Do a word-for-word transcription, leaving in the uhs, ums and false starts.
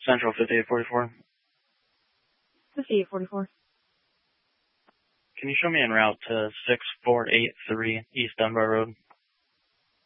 Central fifty-eight forty-four. fifty-eight forty-four. Can you show me en route to six four eight three East Dunbar Road,